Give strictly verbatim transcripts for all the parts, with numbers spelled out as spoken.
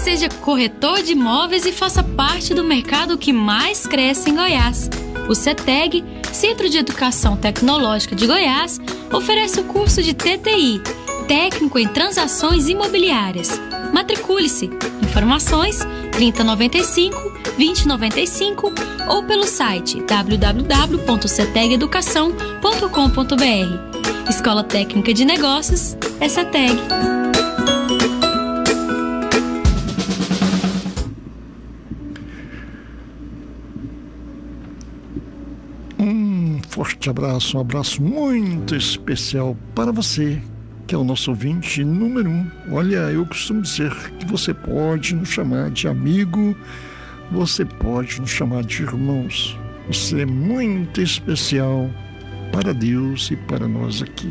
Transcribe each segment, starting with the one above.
Seja corretor de imóveis e faça parte do mercado que mais cresce em Goiás. O CETEG, Centro de Educação Tecnológica de Goiás, oferece o curso de T T I, Técnico em Transações Imobiliárias. Matricule-se. Informações trinta noventa e cinco, vinte noventa e cinco ou pelo site w w w ponto ceteg educação ponto com ponto b r. Escola Técnica de Negócios é CETEG. Um forte abraço, um abraço muito especial para você, que é o nosso ouvinte número um. Olha, eu costumo dizer que você pode nos chamar de amigo, você pode nos chamar de irmãos. Você é muito especial para Deus e para nós aqui.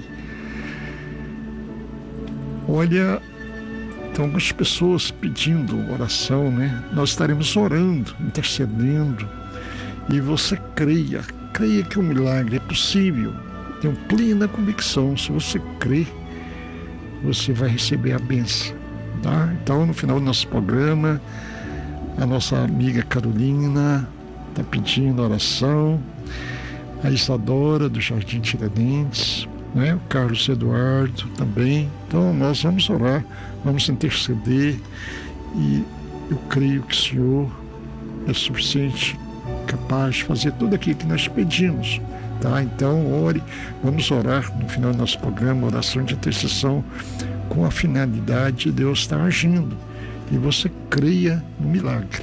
Olha, tem algumas pessoas pedindo oração, né? Nós estaremos orando, intercedendo, e você creia, creia que o milagre é possível. Tenho plena convicção, se você crer, você vai receber a bênção, tá? Então, no final do nosso programa, a nossa amiga Carolina está pedindo oração, a Isadora do Jardim Tiradentes, né? O Carlos Eduardo também. Então, nós vamos orar, vamos interceder, e eu creio que o Senhor é suficiente, capaz de fazer tudo aquilo que nós pedimos. Tá? Então, ore, vamos orar no final do nosso programa, oração de intercessão, com a finalidade de Deus estar agindo, e você creia no milagre.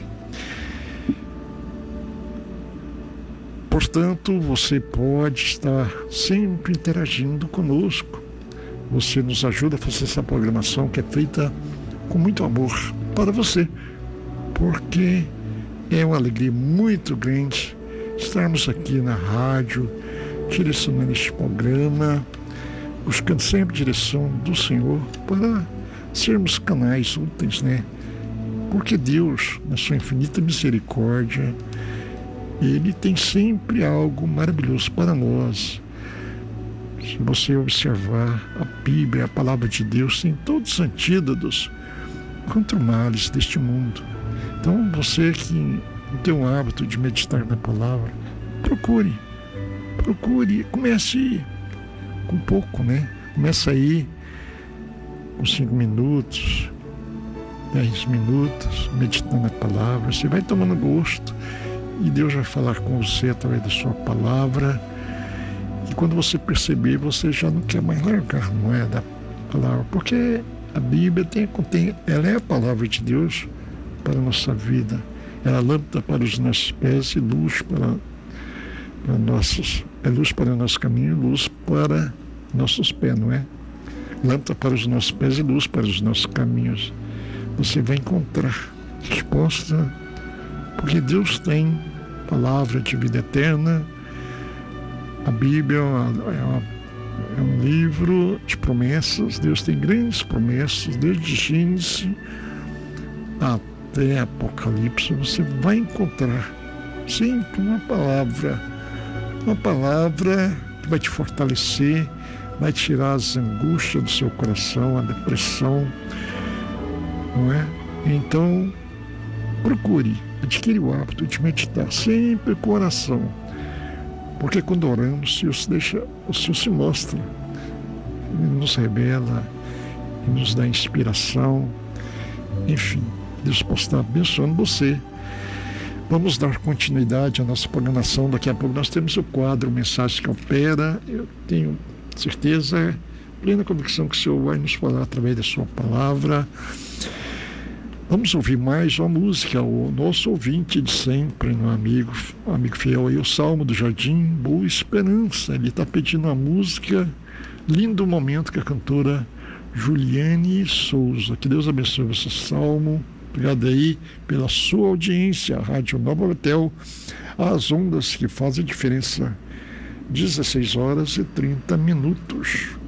Portanto, você pode estar sempre interagindo conosco. Você nos ajuda a fazer essa programação que é feita com muito amor para você, porque é uma alegria muito grande estarmos aqui na rádio, direcionando este programa, buscando sempre a direção do Senhor para sermos canais úteis, né? Porque Deus, na sua infinita misericórdia, Ele tem sempre algo maravilhoso para nós. Se você observar a Bíblia, a palavra de Deus, tem todos os antídotos contra os males deste mundo. Então, você que tem o hábito de meditar na palavra, procure, procure, comece com pouco, né? Começa aí com cinco minutos, dez minutos, meditando na palavra. Você vai tomando gosto e Deus vai falar com você através da sua palavra. E quando você perceber, você já não quer mais largar, não é, da palavra, porque a Bíblia tem, contém, ela é a palavra de Deus para a nossa vida. Ela é lâmpada para os nossos pés e luz para, para nossos, é luz para o nosso caminho, luz para nossos pés, não é? Lâmpada para os nossos pés e luz para os nossos caminhos. Você vai encontrar resposta, porque Deus tem palavra de vida eterna. A Bíblia é, uma, é, uma, é um livro de promessas. Deus tem grandes promessas, desde Gênesis até Apocalipse. Você vai encontrar sempre uma palavra, uma palavra que vai te fortalecer, vai tirar as angústias do seu coração, a depressão, não é? Então, procure, adquire o hábito de meditar sempre com oração, porque quando oramos, o Senhor se deixa, o Senhor se mostra, Ele nos revela, Ele nos dá inspiração. Enfim, Deus possa estar abençoando você. Vamos dar continuidade à nossa programação. Daqui a pouco nós temos o quadro Mensagem que Opera. Eu tenho certeza, plena convicção que o Senhor vai nos falar através da sua palavra. Vamos ouvir mais uma música. O nosso ouvinte de sempre, um amigo, um amigo fiel aí, o Salmo do Jardim Boa Esperança. Ele está pedindo uma música, lindo momento, que a cantora Juliane Souza. Que Deus abençoe esse salmo. Obrigado aí pela sua audiência. A Rádio Nova Betel, as ondas que fazem a diferença. dezesseis horas e trinta minutos.